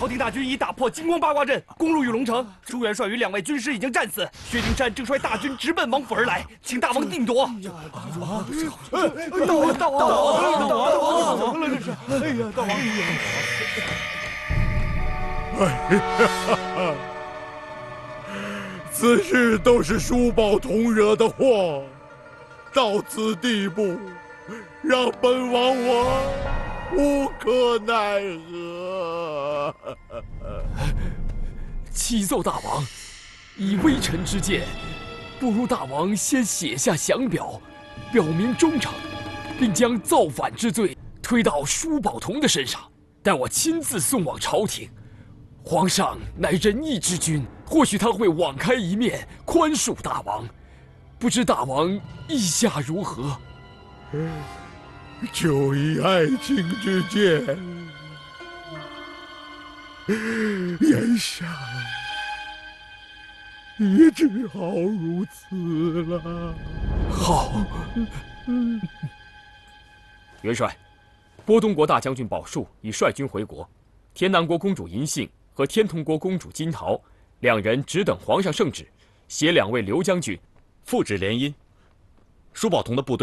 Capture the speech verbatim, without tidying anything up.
朝廷大军已打破金光八卦阵，攻入玉龙城。朱元帅与两位军师已经战死，薛丁山正率大军直奔王府而来，请大王定夺。啊！大王，大王，大王，大王，怎么了这是？哎呀，大王！ 哎呀！此事都是叔宝同惹的祸，到此地步，让本王我无可奈何。 启奏大王，以微臣之见，不如大王先写下降表，表明忠诚，并将造反之罪推到舒宝同的身上，待我亲自送往朝廷。皇上乃仁义之君，或许他会网开一面，宽恕大王。不知大王意下如何？ 就以爱卿之见，眼下也只好如此了。 好。 元帅，波东国大将军宝树已率军回国，天南国公主银杏和天童国公主金桃两人只等皇上圣旨，携两位刘将军复旨联姻。舒宝同的部队